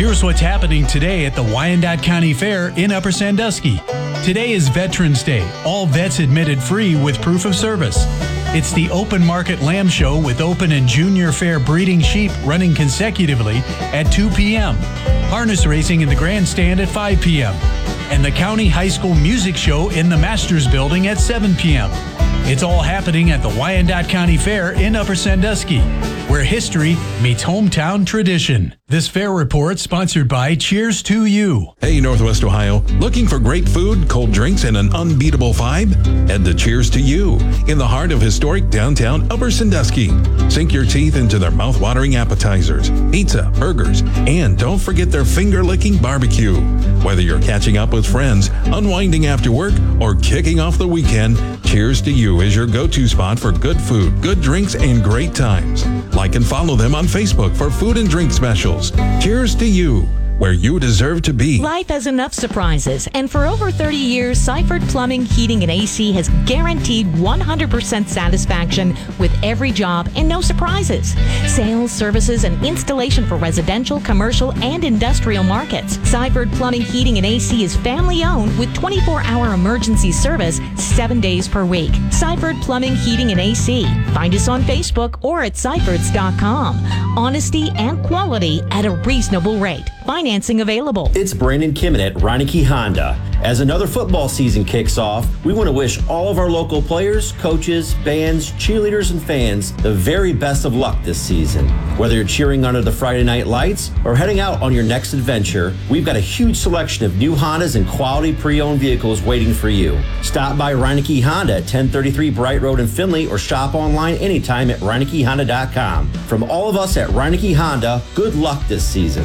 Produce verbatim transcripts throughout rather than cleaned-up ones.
Here's what's happening today at the Wyandotte County Fair in Upper Sandusky. Today is Veterans Day. All vets admitted free with proof of service. It's the Open Market Lamb Show with open and junior fair breeding sheep running consecutively at two p.m. Harness racing in the grandstand at five p.m. And the County High School Music Show in the Masters Building at seven p.m. It's all happening at the Wyandotte County Fair in Upper Sandusky, where history meets hometown tradition. This fair report sponsored by Cheers to You. Hey, Northwest Ohio. Looking for great food, cold drinks, and an unbeatable vibe? Head to Cheers to You in the heart of historic downtown Upper Sandusky. Sink your teeth into their mouth-watering appetizers, pizza, burgers, and don't forget their finger-licking barbecue. Whether you're catching up with friends, unwinding after work, or kicking off the weekend, Cheers to You is your go-to spot for good food, good drinks, and great times. Like and follow them on Facebook for food and drink specials. Cheers to You, where you deserve to be. Life has enough surprises, and for over thirty years, Seifert Plumbing, Heating, and A C has guaranteed one hundred percent satisfaction with every job and no surprises. Sales, services, and installation for residential, commercial, and industrial markets. Seifert Plumbing, Heating, and A C is family-owned with twenty-four hour emergency service seven days per week. Seifert Plumbing, Heating, and A C. Find us on Facebook or at seiferts dot com. Honesty and quality at a reasonable rate. Financing available. It's Brandon Kimmett at Reineke Honda. As another football season kicks off, we want to wish all of our local players, coaches, bands, cheerleaders, and fans the very best of luck this season. Whether you're cheering under the Friday night lights or heading out on your next adventure, we've got a huge selection of new Hondas and quality pre-owned vehicles waiting for you. Stop by Reineke Honda at ten thirty-three Bright Road in Findlay or shop online anytime at reineke honda dot com. From all of us at Reineke Honda, good luck this season.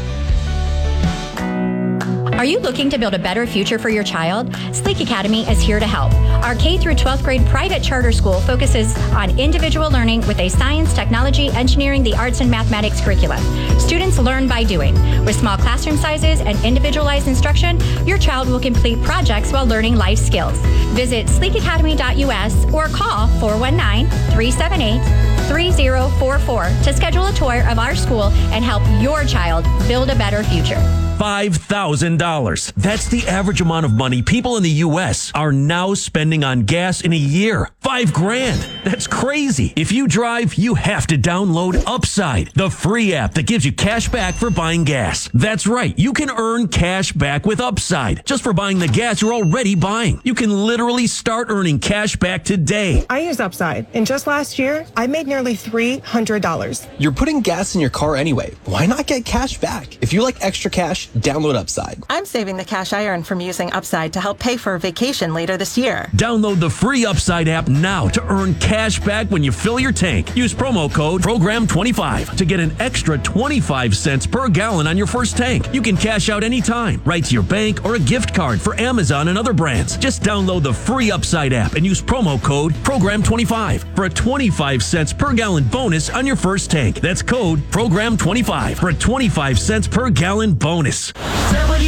Are you looking to build a better future for your child? Sleek Academy is here to help. Our K through twelfth grade private charter school focuses on individual learning with a science, technology, engineering, the arts, and mathematics curriculum. Students learn by doing. With small classroom sizes and individualized instruction, your child will complete projects while learning life skills. Visit sleek academy dot u s or call four one nine, three seven eight, three zero four four to schedule a tour of our school and help your child build a better future. five thousand dollars. That's the average amount of money people in the U S are now spending on gas in a year. Five grand. That's crazy. If you drive, you have to download Upside, the free app that gives you cash back for buying gas. That's right. You can earn cash back with Upside just for buying the gas you're already buying. You can literally start earning cash back today. I use Upside, and just last year, I made nearly three hundred dollars. You're putting gas in your car anyway. Why not get cash back? If you like extra cash, download Upside. I'm saving the cash I earn from using Upside to help pay for a vacation later this year. Download the free Upside app now to earn cash back when you fill your tank. Use promo code program twenty-five to get an extra twenty-five cents per gallon on your first tank. You can cash out anytime, right to your bank or a gift card for Amazon and other brands. Just download the free Upside app and use promo code program twenty-five for a twenty-five cents per gallon bonus on your first tank. That's code program twenty-five for a twenty-five cents per gallon bonus.